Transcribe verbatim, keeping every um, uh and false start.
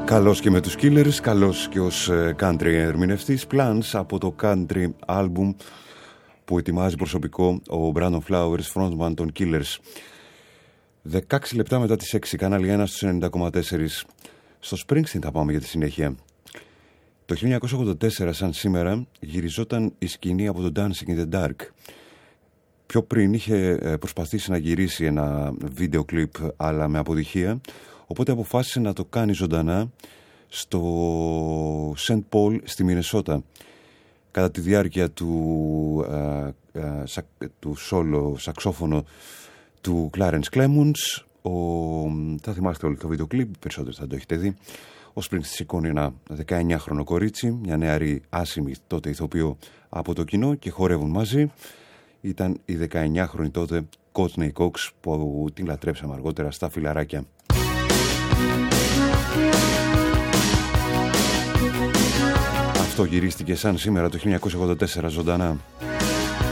Καλός και με τους Killers, καλός και ως country ερμηνευτής. Plans από το country album που ετοιμάζει προσωπικό ο Brandon Flowers, frontman των Killers. δεκαέξι λεπτά μετά τις έξι, κανάλι ένα στους ενενήντα κόμμα τέσσερα. Στο Springsteen θα πάμε για τη συνέχεια. Το χίλια εννιακόσια ογδόντα τέσσερα, σαν σήμερα, γυριζόταν η σκηνή από το Dancing in the Dark. Πιο πριν είχε προσπαθήσει να γυρίσει ένα βίντεο κλιπ, αλλά με αποτυχία, οπότε αποφάσισε να το κάνει ζωντανά στο Σεντ Πολ στη Μινεσότα. Κατά τη διάρκεια του, α, α, σα, του σόλο σαξόφωνο του Clarence Clemons, ο, θα θυμάστε όλοι το βίντεο κλιπ, περισσότερο θα το έχετε δει, ο Springsteen σηκώνει ένα δεκαεννιάχρονο κορίτσι, μια νεαρή άσημη τότε ηθοποιό από το κοινό, και χορεύουν μαζί. Ήταν η δεκαεννιάχρονη τότε Courtney Cox, που την λατρέψαμε αργότερα στα φιλαράκια. Αυτό γυρίστηκε σαν σήμερα το χίλια εννιακόσια ογδόντα τέσσερα ζωντανά.